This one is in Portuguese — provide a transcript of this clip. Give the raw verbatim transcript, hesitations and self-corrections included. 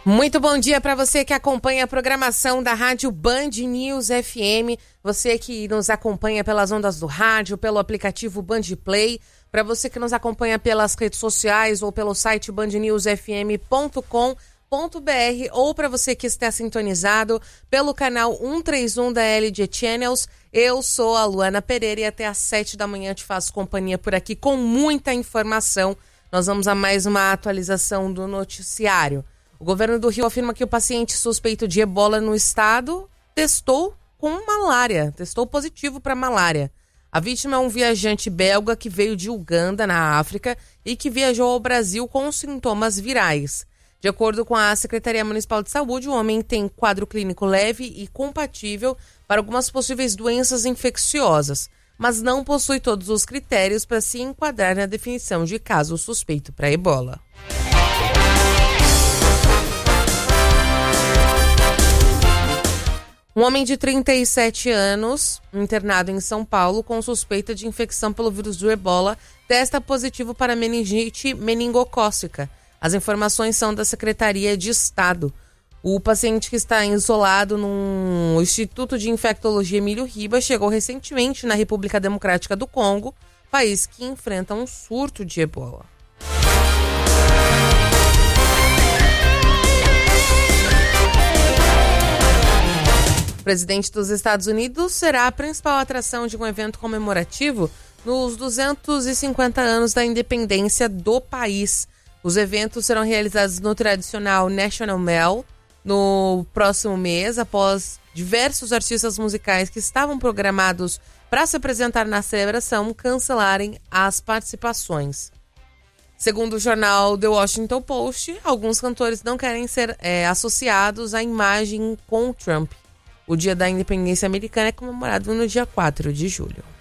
Muito bom dia para você que acompanha a programação da Rádio Band News F M, você que nos acompanha pelas ondas do rádio, pelo aplicativo Band Play, para você que nos acompanha pelas redes sociais ou pelo site band news f m ponto com ponto b r ou para você que está sintonizado pelo canal cento e trinta e um da L G Channels. Eu sou a Luana Pereira e até às sete da manhã te faço companhia por aqui com muita informação. Nós vamos a mais uma atualização do noticiário. O governo do Rio afirma que o paciente suspeito de ebola no estado testou com malária, testou positivo para malária. A vítima é um viajante belga que veio de Uganda, na África, e que viajou ao Brasil com sintomas virais. De acordo com a Secretaria Municipal de Saúde, o homem tem quadro clínico leve e compatível para algumas possíveis doenças infecciosas, mas não possui todos os critérios para se enquadrar na definição de caso suspeito para ebola. Um homem de trinta e sete anos, internado em São Paulo, com suspeita de infecção pelo vírus do ebola, testa positivo para meningite meningocócica. As informações são da Secretaria de Estado. O paciente, que está isolado no Instituto de Infectologia Emílio Ribas, chegou recentemente na República Democrática do Congo, país que enfrenta um surto de ebola. O presidente dos Estados Unidos será a principal atração de um evento comemorativo nos duzentos e cinquenta anos da independência do país. Os eventos serão realizados no tradicional National Mall no próximo mês, após diversos artistas musicais que estavam programados para se apresentar na celebração cancelarem as participações. Segundo o jornal The Washington Post, alguns cantores não querem ser é, associados à imagem com Trump. O Dia da Independência Americana é comemorado no dia quatro de julho.